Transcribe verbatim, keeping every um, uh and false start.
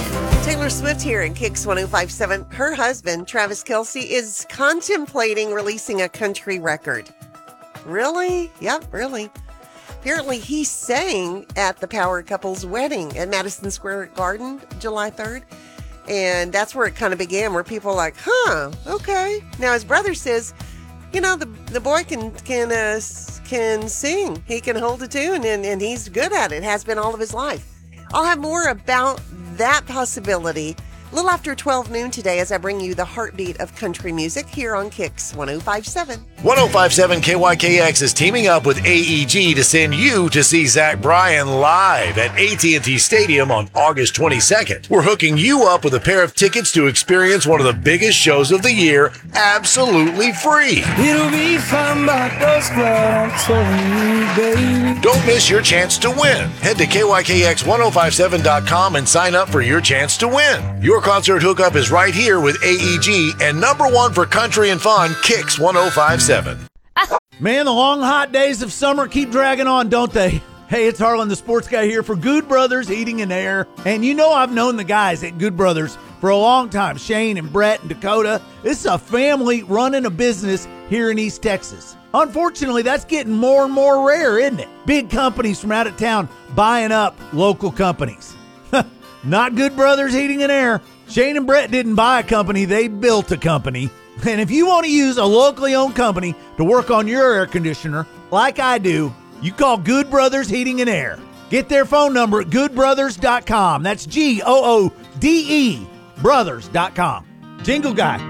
Taylor Swift here in Kicks one oh five point seven. Her husband, Travis Kelce, is contemplating releasing a country record. Really? Yep, really. Apparently, he sang at the Power Couple's wedding at Madison Square Garden, July third. And that's where it kind of began, where people are like, huh, okay. Now, his brother says, you know, the the boy can can uh, can sing. He can hold a tune, and, and he's good at it. Has been all of his life. I'll have more about that possibility a little after twelve noon today as I bring you the heartbeat of country music here on Kicks one oh five point seven. one oh five point seven K Y K X is teaming up with A E G to send you to see Zach Bryan live at A T and T Stadium on August twenty-second. We're hooking you up with a pair of tickets to experience one of the biggest shows of the year absolutely free. It'll be fun, but those I'm telling you, baby. Don't miss your chance to win. Head to K Y K X ten fifty-seven dot com and sign up for your chance to win. Your concert hookup is right here with A E G and number one for country and fun, Kicks ten fifty-seven. Man, the long, hot days of summer keep dragging on, don't they? Hey, it's Harlan, the sports guy here for Good Brothers Heating and Air. And you know I've known the guys at Good Brothers for a long time, Shane and Brett and Dakota. This is a family running a business here in East Texas. Unfortunately, that's getting more and more rare, isn't it? Big companies from out of town buying up local companies. Not Good Brothers Heating and Air. Shane and Brett didn't buy a company, they built a company. And if you want to use a locally owned company to work on your air conditioner, like I do, you call Good Brothers Heating and Air. Get their phone number at good brothers dot com. That's G O O D E brothers dot com. Jingle Guy.